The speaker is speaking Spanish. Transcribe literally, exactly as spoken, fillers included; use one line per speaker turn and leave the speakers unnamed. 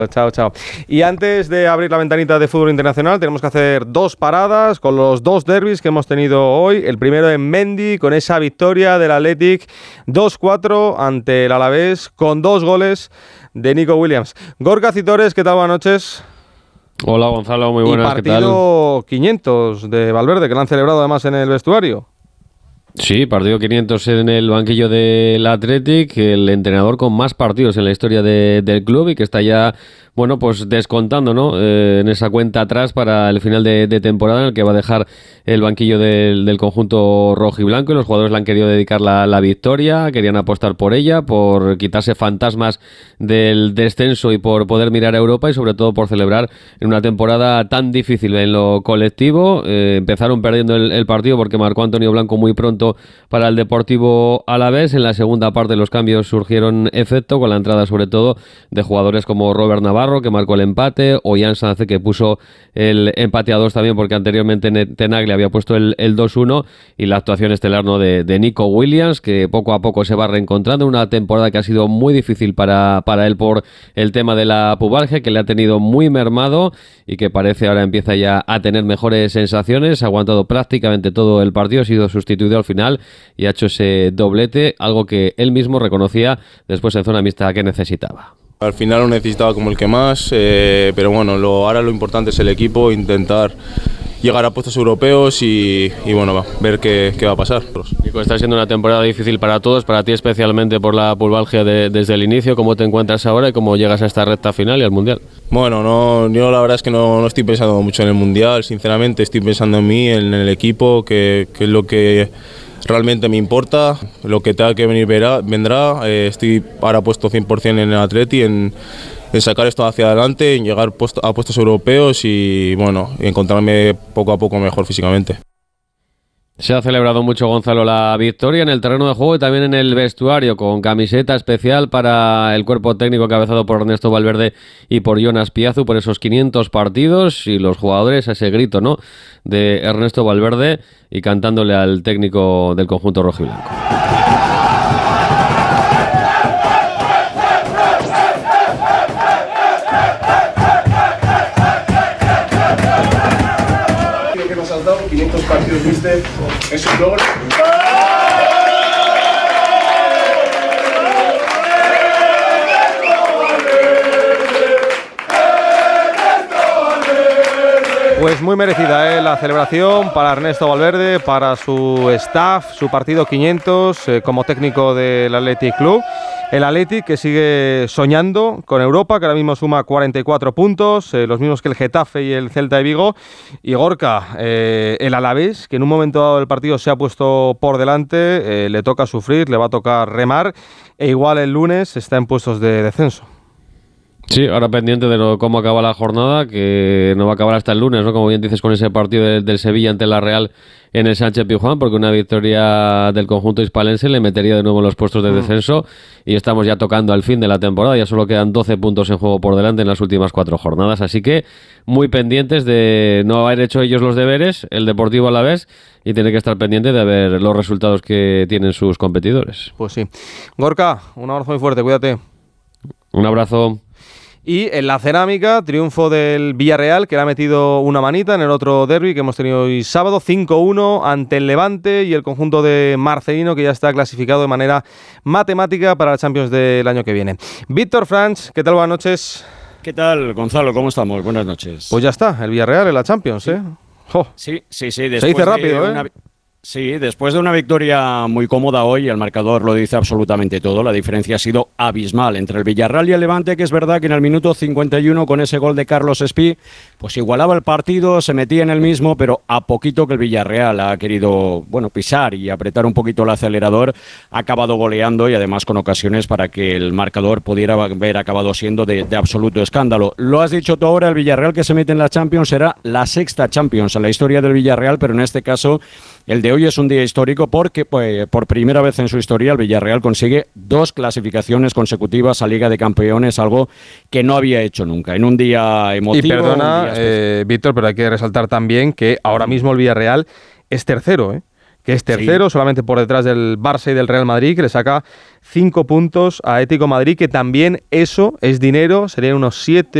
Chao, chao. Y antes de abrir la ventanita de fútbol internacional, tenemos que hacer dos paradas con los dos derbis que hemos tenido hoy. El primero en Mendy, con esa victoria del Athletic dos cuatro ante el Alavés, con dos goles de Nico Williams. Gorka Citores, ¿qué tal? Buenas noches.
Hola Gonzalo, muy buenas, ¿qué tal?
Y partido quinientos de Valverde, que lo han celebrado además en el vestuario.
Sí, partido quinientos en el banquillo del Athletic, el entrenador con más partidos en la historia de, del club y que está ya, bueno, pues descontando, ¿no? Eh, en esa cuenta atrás para el final de, de temporada en el que va a dejar el banquillo del, del conjunto rojo y blanco, y los jugadores le han querido dedicar la, la victoria, querían apostar por ella, por quitarse fantasmas del descenso y por poder mirar a Europa, y sobre todo por celebrar en una temporada tan difícil en lo colectivo. Eh, empezaron perdiendo el, el partido porque marcó Antonio Blanco muy pronto para el Deportivo Alavés. En la segunda parte los cambios surgieron efecto, con la entrada sobre todo de jugadores como Robert Navarro, que marcó el empate, o Jan Sanz, que puso el empate a dos también, porque anteriormente Tenaglia había puesto el, el dos uno, y la actuación estelar, ¿no?, de, de Nico Williams, que poco a poco se va reencontrando. Una temporada que ha sido muy difícil para, para él por el tema de la pubalgia, que le ha tenido muy mermado y que parece ahora empieza ya a tener mejores sensaciones. Ha aguantado prácticamente todo el partido, ha sido sustituido al final y ha hecho ese doblete, algo que él mismo reconocía después en zona mixta que necesitaba.
Al final lo necesitaba como el que más, eh, pero bueno, lo, ahora lo importante es el equipo, intentar llegar a puestos europeos y, y bueno, va, ver qué, qué va a pasar.
Nico, está siendo una temporada difícil para todos, para ti especialmente por la pubalgia de, desde el inicio. ¿Cómo te encuentras ahora y cómo llegas a esta recta final y al Mundial?
Bueno, no, yo la verdad es que no, no estoy pensando mucho en el Mundial, sinceramente estoy pensando en mí, en el equipo, que, que es lo que realmente me importa. Lo que tenga que venir verá, vendrá. Eh, estoy ahora puesto cien por ciento en el Atleti, en, en sacar esto hacia adelante, en llegar puesto, a puestos europeos y bueno, encontrarme poco a poco mejor físicamente.
Se ha celebrado mucho, Gonzalo, la victoria en el terreno de juego y también en el vestuario, con camiseta especial para el cuerpo técnico encabezado por Ernesto Valverde y por Jonas Piazu por esos quinientos partidos, y los jugadores a ese grito, ¿no?, de Ernesto Valverde y cantándole al técnico del conjunto rojiblanco.
quinientos partidos viste, es un logro.
Pues muy merecida, ¿eh?, la celebración para Ernesto Valverde, para su staff, su partido quinientos eh, como técnico del Athletic Club. El Athletic, que sigue soñando con Europa, que ahora mismo suma cuarenta y cuatro puntos, eh, los mismos que el Getafe y el Celta de Vigo. Y Gorka, eh, el Alavés, que en un momento dado del partido se ha puesto por delante, eh, le toca sufrir, le va a tocar remar, e igual el lunes está en puestos de descenso.
Sí, ahora pendiente de lo, cómo acaba la jornada, que no va a acabar hasta el lunes, ¿no?, como bien dices, con ese partido de, del Sevilla ante la Real en el Sánchez-Pizjuán, porque una victoria del conjunto hispalense le metería de nuevo en los puestos de descenso, y estamos ya tocando al fin de la temporada. Ya solo quedan doce puntos en juego por delante en las últimas cuatro jornadas, así que muy pendientes de no haber hecho ellos los deberes, el Deportivo Alavés, y tener que estar pendiente de ver los resultados que tienen sus competidores.
Pues sí. Gorka, un abrazo muy fuerte, cuídate.
Un abrazo.
Y en la cerámica, triunfo del Villarreal, que le ha metido una manita en el otro derbi que hemos tenido hoy sábado, cinco uno ante el Levante y el conjunto de Marcelino, que ya está clasificado de manera matemática para la Champions del año que viene. Víctor Franch, ¿qué tal? Buenas noches.
¿Qué tal, Gonzalo? ¿Cómo estamos? Buenas noches.
Pues ya está, el Villarreal en la Champions, ¿eh? Oh.
Sí, sí, sí. Después
Se dice rápido,
de
¿eh?
Una... Sí, después de una victoria muy cómoda hoy, el marcador lo dice absolutamente todo. La diferencia ha sido abismal entre el Villarreal y el Levante, que es verdad que en el minuto cincuenta y uno, con ese gol de Carlos Espí, pues igualaba el partido, se metía en el mismo, pero a poquito que el Villarreal ha querido, bueno, pisar y apretar un poquito el acelerador, ha acabado goleando, y además con ocasiones para que el marcador pudiera haber acabado siendo de, de absoluto escándalo. Lo has dicho tú ahora, el Villarreal que se mete en la Champions será la sexta Champions en la historia del Villarreal, pero en este caso el de hoy es un día histórico porque pues, por primera vez en su historia el Villarreal consigue dos clasificaciones consecutivas a Liga de Campeones, algo que no había hecho nunca. En un día emotivo...
Y perdona, eh, Víctor, pero hay que resaltar también que ahora mismo el Villarreal es tercero, ¿eh? que es tercero, sí. solamente por detrás del Barça y del Real Madrid, que le saca cinco puntos a Atlético Madrid, que también eso es dinero, serían unos siete